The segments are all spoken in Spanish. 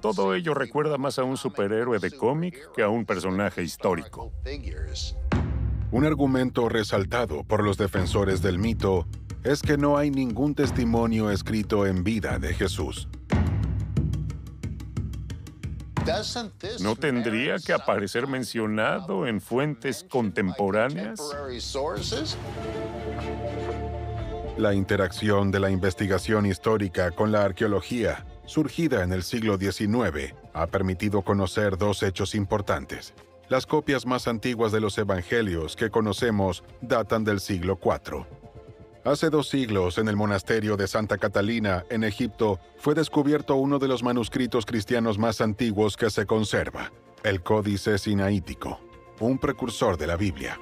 todo ello recuerda más a un superhéroe de cómic que a un personaje histórico. Un argumento resaltado por los defensores del mito es que no hay ningún testimonio escrito en vida de Jesús. ¿No tendría que aparecer mencionado en fuentes contemporáneas? La interacción de la investigación histórica con la arqueología, surgida en el siglo XIX, ha permitido conocer dos hechos importantes. Las copias más antiguas de los evangelios que conocemos datan del siglo IV. Hace 2 siglos, en el monasterio de Santa Catalina, en Egipto, fue descubierto uno de los manuscritos cristianos más antiguos que se conserva, el Códice Sinaítico, un precursor de la Biblia.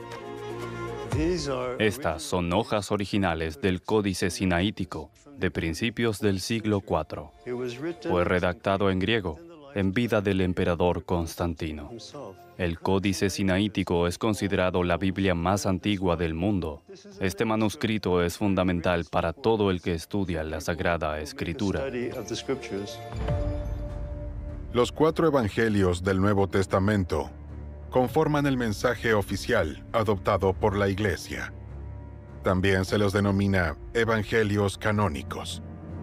Estas son hojas originales del Códice Sinaítico, de principios del siglo IV. Fue redactado en griego, en vida del emperador Constantino. El Códice Sinaítico es considerado la Biblia más antigua del mundo. Este manuscrito es fundamental para todo el que estudia la Sagrada Escritura. Los 4 evangelios del Nuevo Testamento conforman el mensaje oficial adoptado por la Iglesia. También se los denomina evangelios canónicos.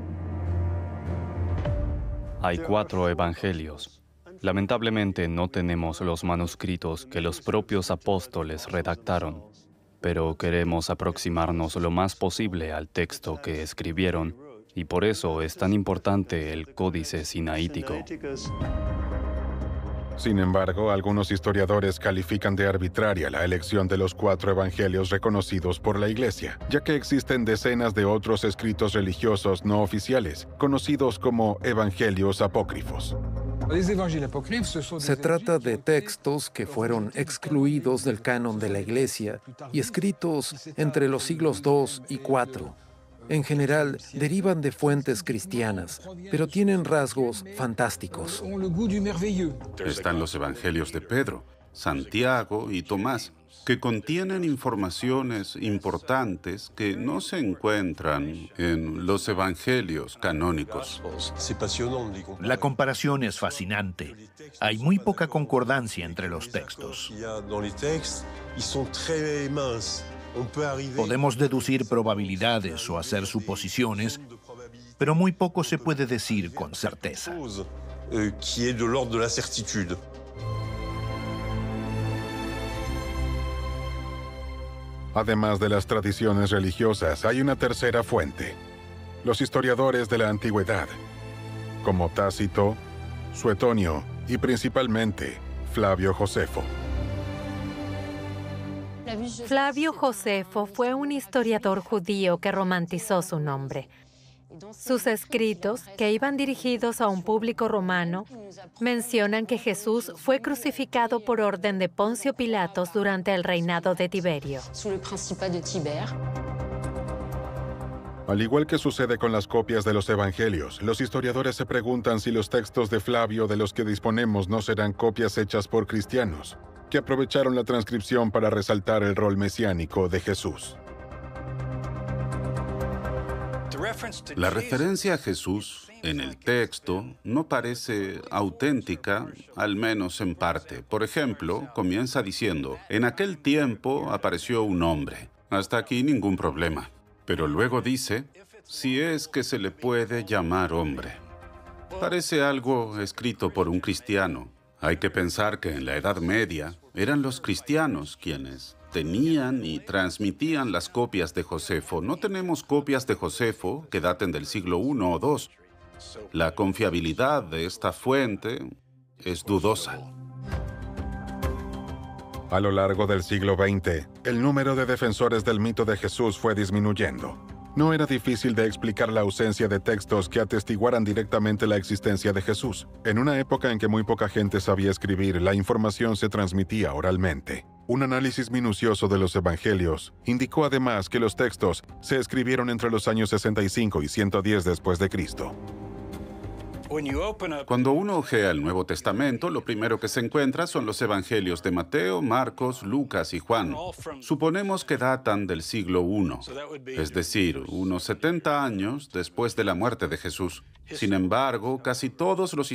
Hay 4 evangelios. Lamentablemente no tenemos los manuscritos que los propios apóstoles redactaron, pero queremos aproximarnos lo más posible al texto que escribieron, y por eso es tan importante el Códice Sinaítico. Sin embargo, algunos historiadores califican de arbitraria la elección de los 4 evangelios reconocidos por la Iglesia, ya que existen decenas de otros escritos religiosos no oficiales, conocidos como evangelios apócrifos. Se trata de textos que fueron excluidos del canon de la Iglesia y escritos entre los siglos II y IV. En general, derivan de fuentes cristianas, pero tienen rasgos fantásticos. Están los evangelios de Pedro, Santiago y Tomás, que contienen informaciones importantes que no se encuentran en los evangelios canónicos. La comparación es fascinante. Hay muy poca concordancia entre los textos. Podemos deducir probabilidades o hacer suposiciones, pero muy poco se puede decir con certeza. Además de las tradiciones religiosas, hay una tercera fuente: los historiadores de la antigüedad, como Tácito, Suetonio y principalmente Flavio Josefo. Flavio Josefo fue un historiador judío que romantizó su nombre. Sus escritos, que iban dirigidos a un público romano, mencionan que Jesús fue crucificado por orden de Poncio Pilatos durante el reinado de Tiberio. Al igual que sucede con las copias de los evangelios, los historiadores se preguntan si los textos de Flavio de los que disponemos no serán copias hechas por cristianos, que aprovecharon la transcripción para resaltar el rol mesiánico de Jesús. La referencia a Jesús en el texto no parece auténtica, al menos en parte. Por ejemplo, comienza diciendo: en aquel tiempo apareció un hombre. Hasta aquí ningún problema. Pero luego dice: si es que se le puede llamar hombre. Parece algo escrito por un cristiano. Hay que pensar que en la Edad Media eran los cristianos quienes tenían y transmitían las copias de Josefo. No tenemos copias de Josefo que daten del siglo I o II. La confiabilidad de esta fuente es dudosa. A lo largo del siglo XX, el número de defensores del mito de Jesús fue disminuyendo. No era difícil de explicar la ausencia de textos que atestiguaran directamente la existencia de Jesús. En una época en que muy poca gente sabía escribir, la información se transmitía oralmente. Un análisis minucioso de los evangelios indicó además que los textos se escribieron entre los años 65 y 110 después de Cristo. Cuando uno ojea el Nuevo Testamento, lo primero que se encuentra son los evangelios de Mateo, Marcos, Lucas y Juan. Suponemos que datan del siglo I, es decir, unos 70 años después de la muerte de Jesús. Sin embargo, casi todos los